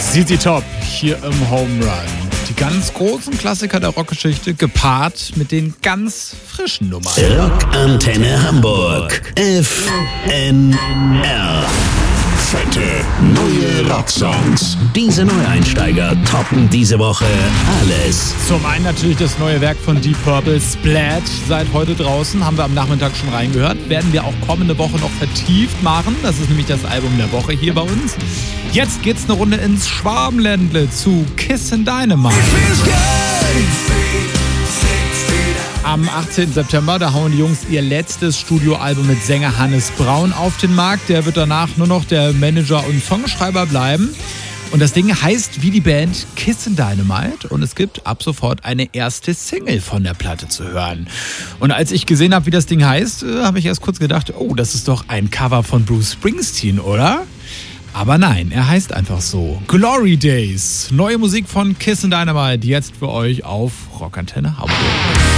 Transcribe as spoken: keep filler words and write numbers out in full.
Z Z Top hier im Home Run. Die ganz großen Klassiker der Rockgeschichte gepaart mit den ganz frischen Nummern. Rockantenne Hamburg. F N R. Fette neue Rocksongs. Diese Neueinsteiger toppen diese Woche alles. Zum einen natürlich das neue Werk von Deep Purple, Splat, seit heute draußen. Haben wir am Nachmittag schon reingehört. Werden wir auch kommende Woche noch vertieft machen. Das ist nämlich das Album der Woche hier bei uns. Jetzt geht's eine Runde ins Schwabenländle zu Kissin' Dynamite. Am achtzehnten September, da hauen die Jungs ihr letztes Studioalbum mit Sänger Hannes Braun auf den Markt. Der wird danach nur noch der Manager und Songschreiber bleiben. Und das Ding heißt wie die Band Kissin' Dynamite und es gibt ab sofort eine erste Single von der Platte zu hören. Und als ich gesehen habe, wie das Ding heißt, habe ich erst kurz gedacht, oh, das ist doch ein Cover von Bruce Springsteen, oder? Aber nein, er heißt einfach so. Glory Days. Neue Musik von Kissin' Dynamite, jetzt für euch auf Rockantenne Hamburg.